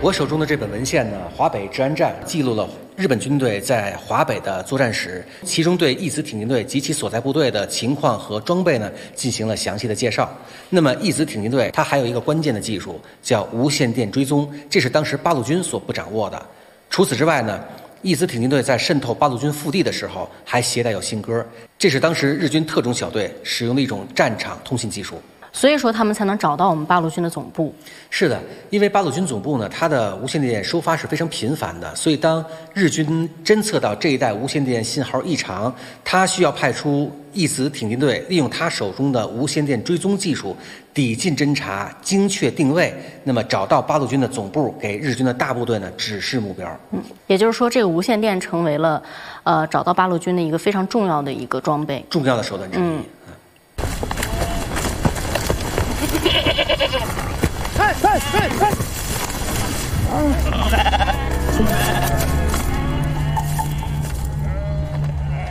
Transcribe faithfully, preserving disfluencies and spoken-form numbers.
我手中的这本文献呢，华北治安战记录了日本军队在华北的作战史，其中对义子挺进队及其所在部队的情况和装备呢进行了详细的介绍。那么义子挺进队它还有一个关键的技术叫无线电追踪，这是当时八路军所不掌握的。除此之外呢，义子挺进队在渗透八路军腹地的时候还携带有信鸽，这是当时日军特种小队使用的一种战场通信技术。 所以说他们才能找到我们八路军的总部。 是的，因为八路军总部呢，它的无线电收发是非常频繁的，所以当日军侦测到这一带无线电信号异常，他需要派出义子挺进队，利用他手中的无线电追踪技术，抵近侦察，精确定位，那么找到八路军的总部，给日军的大部队呢指示目标。 嗯，也就是说，这个无线电成为了，呃，找到八路军的一个非常重要的一个装备， 重要的手段之一。嗯。 哎哎哎哎！